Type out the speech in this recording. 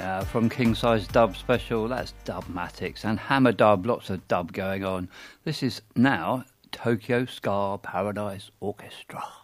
From King Size Dub Special, that's Dubmatics and Hammer Dub, lots of dub going on. This is now Tokyo Ska Paradise Orchestra.